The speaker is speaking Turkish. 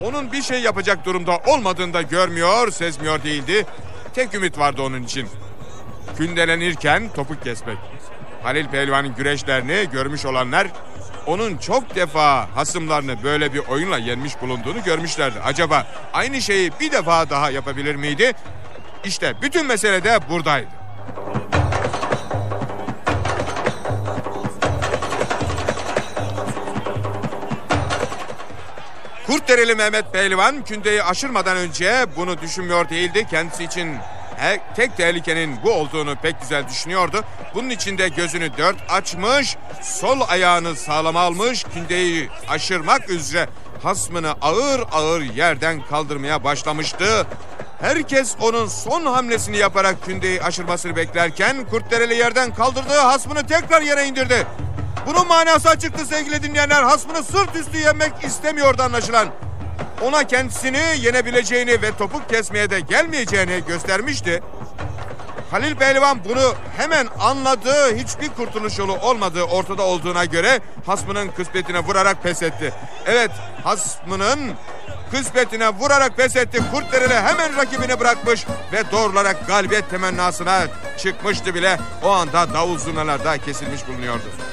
Onun bir şey yapacak durumda olmadığını da görmüyor, sezmiyor değildi. Tek ümit vardı onun için. Gündelenirken topuk kesmek. Halil Pehlivan'ın güreşlerini görmüş olanlar onun çok defa hasımlarını böyle bir oyunla yenmiş bulunduğunu görmüşlerdi. Acaba aynı şeyi bir defa daha yapabilir miydi? İşte bütün mesele de buradaydı. Kurtdereli Mehmet Pehlivan kündeyi aşırmadan önce bunu düşünmüyor değildi. Kendisi için tek tehlikenin bu olduğunu pek güzel düşünüyordu. Bunun için de gözünü dört açmış, sol ayağını sağlama almış, kündeyi aşırmak üzere hasmını ağır ağır yerden kaldırmaya başlamıştı. Herkes onun son hamlesini yaparak kündeyi aşırmasını beklerken Kurtdereli yerden kaldırdığı hasmını tekrar yere indirdi. Bunun manası açıktı sevgili dinleyenler. Hasmını sırt üstü yemek istemiyordu anlaşılan. Ona kendisini yenebileceğini ve topuk kesmeye de gelmeyeceğini göstermişti. Halil Pehlivan bunu hemen anladı. Hiçbir kurtuluş yolu olmadığı ortada olduğuna göre hasmının kısmetine vurarak pes etti. Evet, hasmının kısmetine vurarak pes etti. Kurtdereli hemen rakibini bırakmış ve doğrularak galibiyet temennasına çıkmıştı bile. O anda davul zurnalar da kesilmiş bulunuyordu.